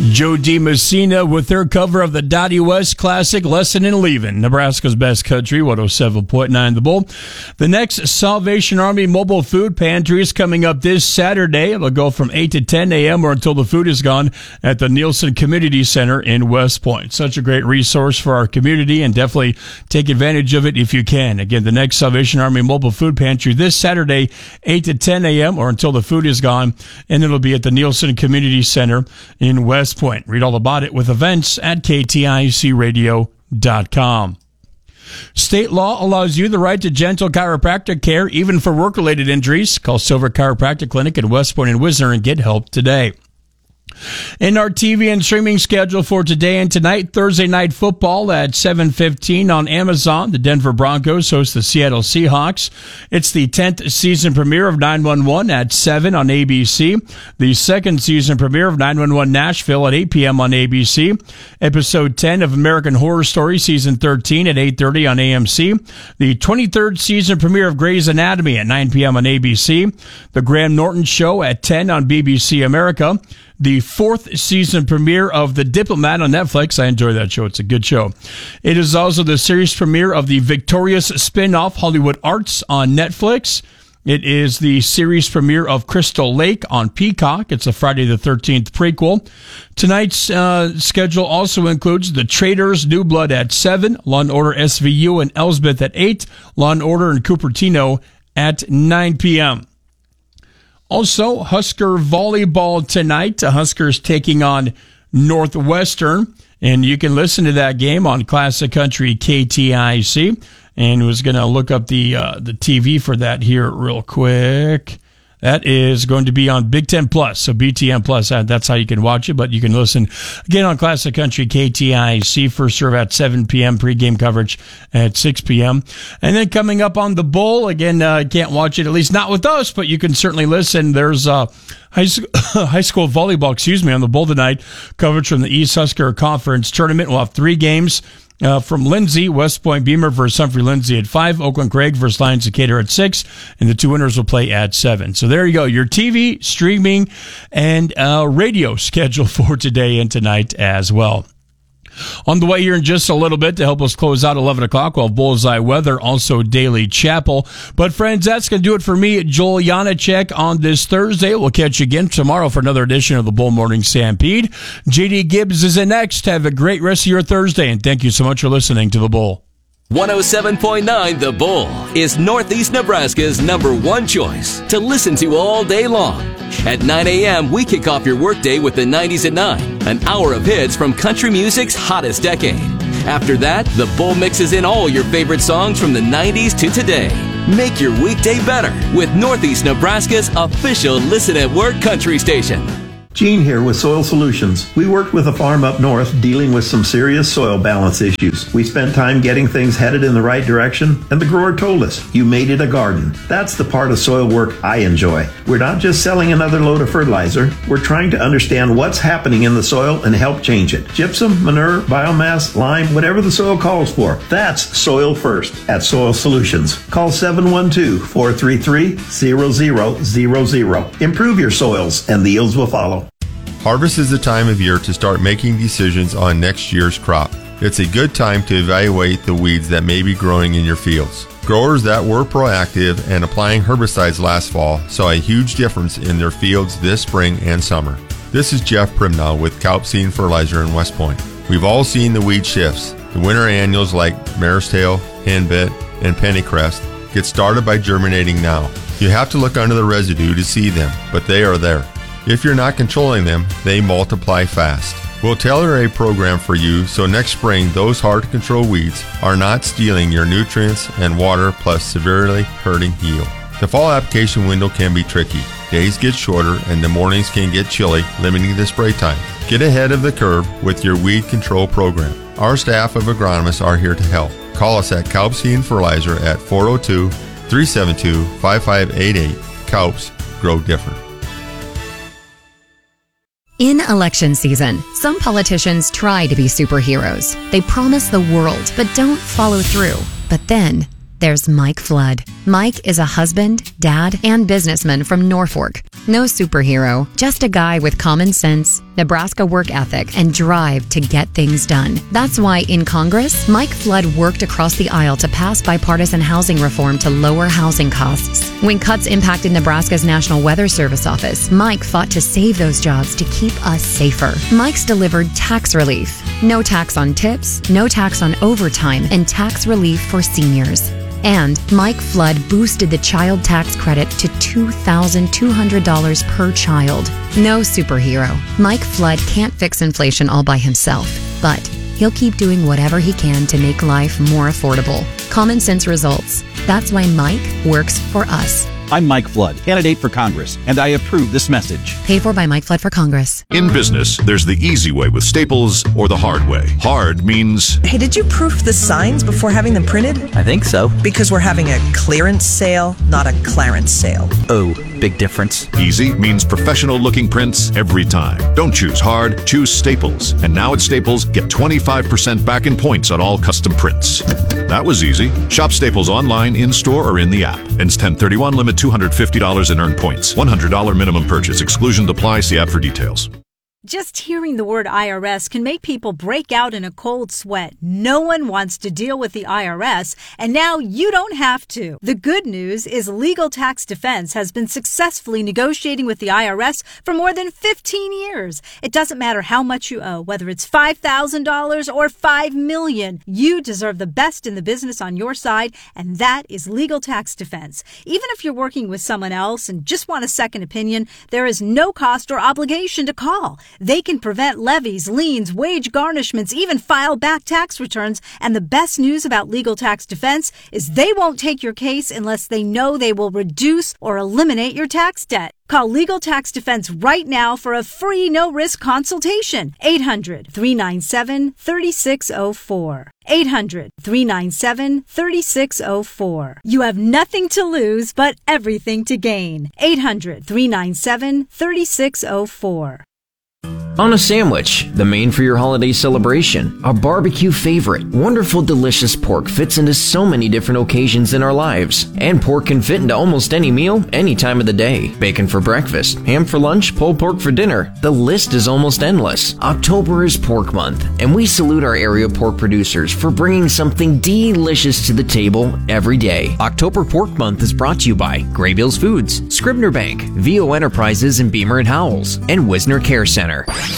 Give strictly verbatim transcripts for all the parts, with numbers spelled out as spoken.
Joe DiMessina with their cover of the Dottie West classic, Lesson in Leaving, Nebraska's Best Country, one oh seven point nine The Bull. The next Salvation Army mobile food pantry is coming up this Saturday. It'll go from eight to ten a.m. or until the food is gone at the Nielsen Community Center in West Point. Such a great resource for our community, and definitely take advantage of it if you can. Again, the next Salvation Army mobile food pantry this Saturday, eight to ten a.m. or until the food is gone, and it'll be at the Nielsen Community Center in West Point. Read all about it with events at K T I C radio dot com. State law allows you the right to gentle chiropractic care even for work-related injuries. Call Silver Chiropractic Clinic in West Point and Wisner and get help today. In our T V and streaming schedule for today and tonight, Thursday Night Football at seven fifteen on Amazon. The Denver Broncos host the Seattle Seahawks. It's the tenth season premiere of nine one one at seven on A B C. The second season premiere of nine one one Nashville at eight p.m. on A B C. Episode ten of American Horror Story Season thirteen at eight thirty on A M C. The twenty-third season premiere of Grey's Anatomy at nine p.m. on A B C. The Graham Norton Show at ten on B B C America. The fourth season premiere of The Diplomat on Netflix. I enjoy that show. It's a good show. It is also the series premiere of the Victorious spin-off Hollywood Arts on Netflix. It is the series premiere of Crystal Lake on Peacock. It's a Friday the thirteenth prequel. Tonight's uh, schedule also includes The Traitors, New Blood at seven, Law and Order S V U and Elsbeth at eight, Law and Order in Cupertino at nine p.m. Also, Husker volleyball tonight. The Huskers taking on Northwestern. And you can listen to that game on Classic Country K T I C. And was going to look up the uh, the T V for that here real quick. That is going to be on Big Ten Plus, so B T N Plus. That's how you can watch it, but you can listen again on Classic Country K T I C. First serve at seven p.m., pregame coverage at six p.m. And then coming up on the Bull, again, uh, can't watch it, at least not with us, but you can certainly listen. There's uh, high, school, high school volleyball, excuse me, on the Bull tonight. Coverage from the East Husker Conference Tournament. We'll have three games. Uh, from Lindsay, West Point Beamer versus Humphrey Lindsay at five, Oakland Craig versus Lions Decatur at six, and the two winners will play at seven. So there you go, your T V, streaming, and uh, radio schedule for today and tonight as well. On the way here in just a little bit to help us close out eleven o'clock, we'll have Bullseye Weather, also Daily Chapel. But friends, that's going to do it for me, Joel Janacek, on this Thursday. We'll catch you again tomorrow for another edition of the Bull Morning Stampede. J D Gibbs is in next. Have a great rest of your Thursday, and thank you so much for listening to The Bull. one oh seven point nine The Bull is Northeast Nebraska's number one choice to listen to all day long. At nine a.m., we kick off your workday with the nineties at nine, an hour of hits from country music's hottest decade. After that, The Bull mixes in all your favorite songs from the nineties to today. Make your weekday better with Northeast Nebraska's official Listen at Work country station. Gene here with Soil Solutions. We worked with a farm up north dealing with some serious soil balance issues. We spent time getting things headed in the right direction, and the grower told us, you made it a garden. That's the part of soil work I enjoy. We're not just selling another load of fertilizer. We're trying to understand what's happening in the soil and help change it. Gypsum, manure, biomass, lime, whatever the soil calls for. That's Soil First at Soil Solutions. Call seven one two, four three three, zero zero zero zero. Improve your soils and the yields will follow. Harvest is the time of year to start making decisions on next year's crop. It's a good time to evaluate the weeds that may be growing in your fields. Growers that were proactive and applying herbicides last fall saw a huge difference in their fields this spring and summer. This is Jeff Primnow with Kalp Seed and Fertilizer in West Point. We've all seen the weed shifts. The winter annuals like Mare's Tail, Henbit, and Pennycrest get started by germinating now. You have to look under the residue to see them, but they are there. If you're not controlling them, they multiply fast. We'll tailor a program for you so next spring those hard-to-control weeds are not stealing your nutrients and water plus severely hurting yield. The fall application window can be tricky. Days get shorter and the mornings can get chilly, limiting the spray time. Get ahead of the curve with your weed control program. Our staff of agronomists are here to help. Call us at Kalp Seed and Fertilizer at four oh two, three seven two, five five eight eight. Kalps, grow different. In election season, some politicians try to be superheroes. They promise the world, but don't follow through. But then, there's Mike Flood. Mike is a husband, dad, and businessman from Norfolk. No superhero, just a guy with common sense, Nebraska work ethic, and drive to get things done. That's why in Congress, Mike Flood worked across the aisle to pass bipartisan housing reform to lower housing costs. When cuts impacted Nebraska's National Weather Service office, Mike fought to save those jobs to keep us safer. Mike's delivered tax relief. No tax on tips, no tax on overtime, and tax relief for seniors. And Mike Flood boosted the child tax credit to two thousand two hundred dollars per child. No superhero. Mike Flood can't fix inflation all by himself, but he'll keep doing whatever he can to make life more affordable. Common sense results. That's why Mike works for us. I'm Mike Flood, candidate for Congress, and I approve this message. Paid for by Mike Flood for Congress. In business, there's the easy way with Staples or the hard way. Hard means... Hey, did you proof the signs before having them printed? I think so. Because we're having a clearance sale, not a clarence sale. Oh, big difference. Easy means professional-looking prints every time. Don't choose hard, choose Staples. And now at Staples, get twenty-five percent back in points on all custom prints. That was easy. Shop Staples online, in-store, or in the app. Ends ten thirty-one, limit two hundred fifty dollars in earned points. one hundred dollars minimum purchase. Exclusions apply. See app for details. Just hearing the word I R S can make people break out in a cold sweat. No one wants to deal with the I R S, and now you don't have to. The good news is Legal Tax Defense has been successfully negotiating with the I R S for more than fifteen years. It doesn't matter how much you owe, whether it's five thousand dollars or five million dollars. You deserve the best in the business on your side, and that is Legal Tax Defense. Even if you're working with someone else and just want a second opinion, there is no cost or obligation to call. They can prevent levies, liens, wage garnishments, even file back tax returns. And the best news about Legal Tax Defense is they won't take your case unless they know they will reduce or eliminate your tax debt. Call Legal Tax Defense right now for a free no-risk consultation. eight hundred, three nine seven, three six zero four. eight hundred, three nine seven, three six zero four. You have nothing to lose but everything to gain. eight hundred, three nine seven, three six zero four. On a sandwich, the main for your holiday celebration, a barbecue favorite. Wonderful, delicious pork fits into so many different occasions in our lives. And pork can fit into almost any meal, any time of the day. Bacon for breakfast, ham for lunch, pulled pork for dinner. The list is almost endless. October is Pork Month, and we salute our area pork producers for bringing something delicious to the table every day. October Pork Month is brought to you by Graybills Foods, Scribner Bank, V O Enterprises in Beamer and Howells, and Wisner Care Center.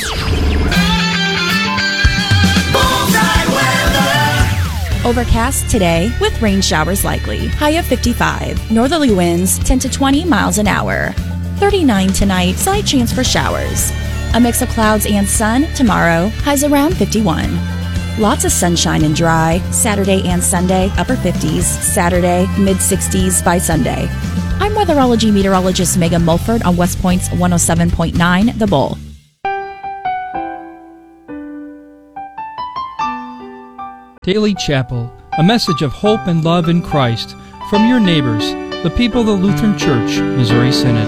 Overcast today with rain showers likely. High of fifty-five. Northerly winds ten to twenty miles an hour. thirty-nine tonight. Slight chance for showers. A mix of clouds and sun tomorrow. Highs around fifty-one. Lots of sunshine and dry. Saturday and Sunday. Upper fifties. Saturday. Mid sixties by Sunday. I'm weatherology meteorologist Megan Mulford on West Point's one oh seven point nine The Bull. Daily Chapel, a message of hope and love in Christ from your neighbors, the people of the Lutheran Church, Missouri Synod.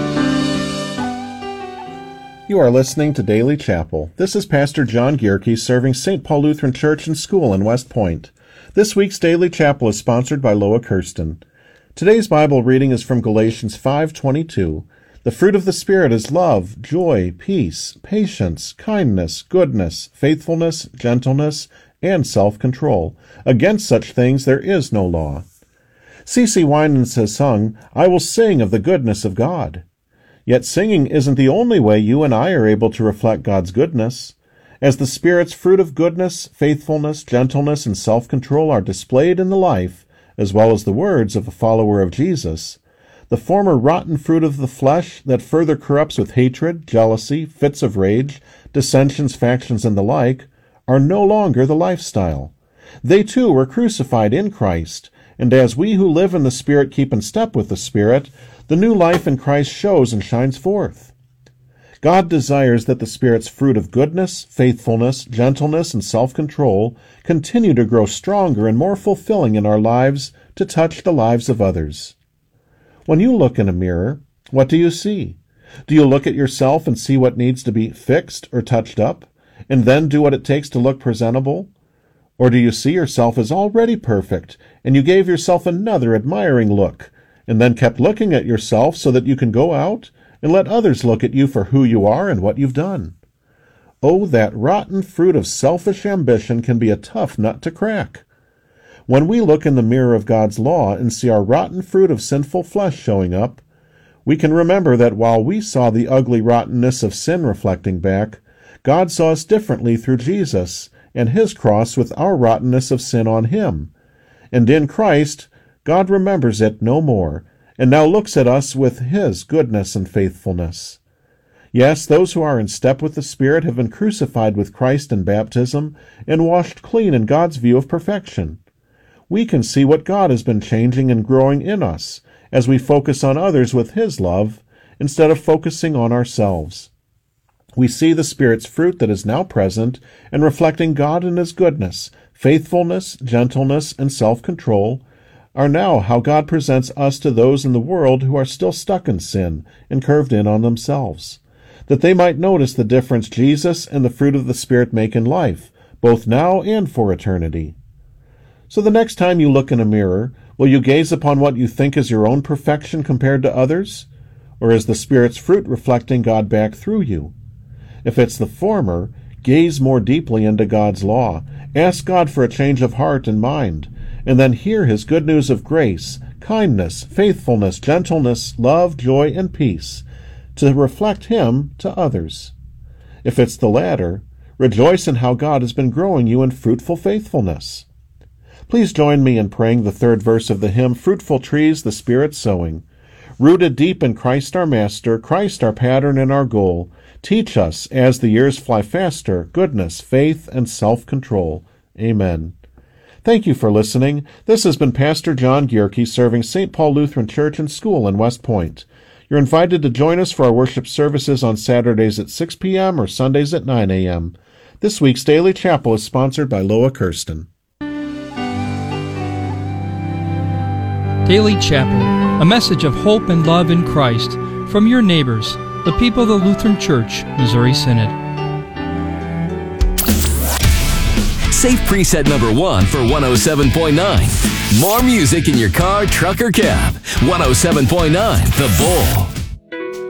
You are listening to Daily Chapel. This is Pastor John Gierke serving Saint Paul Lutheran Church and School in West Point. This week's Daily Chapel is sponsored by Loa Kirsten. Today's Bible reading is from Galatians five twenty-two. The fruit of the Spirit is love, joy, peace, patience, kindness, goodness, faithfulness, gentleness, and self-control. Against such things there is no law. C C Winans has sung, I will sing of the goodness of God. Yet singing isn't the only way you and I are able to reflect God's goodness. As the Spirit's fruit of goodness, faithfulness, gentleness, and self-control are displayed in the life, as well as the words of a follower of Jesus, the former rotten fruit of the flesh that further corrupts with hatred, jealousy, fits of rage, dissensions, factions, and the like, are no longer the lifestyle. They too were crucified in Christ, and as we who live in the Spirit keep in step with the Spirit, the new life in Christ shows and shines forth. God desires that the Spirit's fruit of goodness, faithfulness, gentleness, and self-control continue to grow stronger and more fulfilling in our lives to touch the lives of others. When you look in a mirror, what do you see? Do you look at yourself and see what needs to be fixed or touched up, and then do what it takes to look presentable? Or do you see yourself as already perfect, and you gave yourself another admiring look, and then kept looking at yourself so that you can go out and let others look at you for who you are and what you've done? Oh, that rotten fruit of selfish ambition can be a tough nut to crack. When we look in the mirror of God's law and see our rotten fruit of sinful flesh showing up, we can remember that while we saw the ugly rottenness of sin reflecting back, God saw us differently through Jesus and his cross with our rottenness of sin on him. And in Christ, God remembers it no more, and now looks at us with his goodness and faithfulness. Yes, those who are in step with the Spirit have been crucified with Christ in baptism and washed clean in God's view of perfection. We can see what God has been changing and growing in us as we focus on others with his love instead of focusing on ourselves. We see the Spirit's fruit that is now present and reflecting God and his goodness, faithfulness, gentleness, and self-control, are now how God presents us to those in the world who are still stuck in sin and curved in on themselves, that they might notice the difference Jesus and the fruit of the Spirit make in life, both now and for eternity. So the next time you look in a mirror, will you gaze upon what you think is your own perfection compared to others? Or is the Spirit's fruit reflecting God back through you? If it's the former, gaze more deeply into God's law, ask God for a change of heart and mind, and then hear his good news of grace, kindness, faithfulness, gentleness, love, joy, and peace, to reflect him to others. If it's the latter, rejoice in how God has been growing you in fruitful faithfulness. Please join me in praying the third verse of the hymn, Fruitful Trees the Spirit Sowing. Rooted deep in Christ our Master, Christ our pattern and our goal, teach us, as the years fly faster, goodness, faith, and self-control. Amen. Thank you for listening. This has been Pastor John Gierke serving Saint Paul Lutheran Church and School in West Point. You're invited to join us for our worship services on Saturdays at six p.m. or Sundays at nine a.m. This week's Daily Chapel is sponsored by Loa Kirsten. Daily Chapel, a message of hope and love in Christ from your neighbors, the people of the Lutheran Church, Missouri Synod. Safe preset number one for one oh seven point nine. More music in your car, truck, or cab. one oh seven point nine The Bull.